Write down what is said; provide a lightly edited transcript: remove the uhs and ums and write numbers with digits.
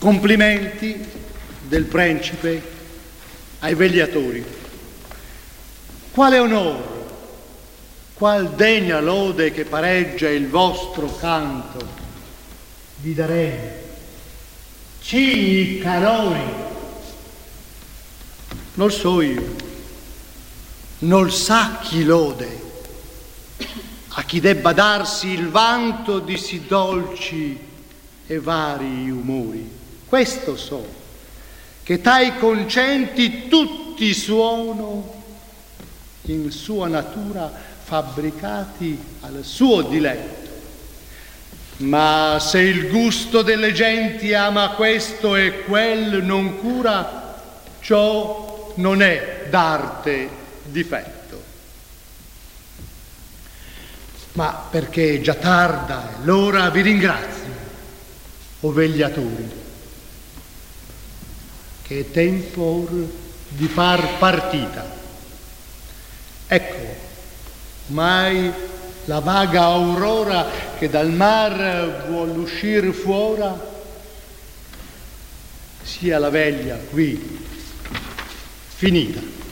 Complimenti del principe ai vegliatori. Quale onore, qual degna lode che pareggia il vostro canto vi daremo, cigni canoni. Non so io, non sa chi lode a chi debba darsi il vanto di sì dolci e vari umori. Questo so, che tai concenti tutti suono in sua natura fabbricati al suo diletto. Ma se il gusto delle genti ama questo e quel non cura, ciò non è d'arte difetto. Ma perché già tarda e l'ora vi ringrazio, o vegliatori, che è tempo or di far partita. Ecco, mai la vaga aurora che dal mar vuol uscir fuora, sia la veglia qui finita.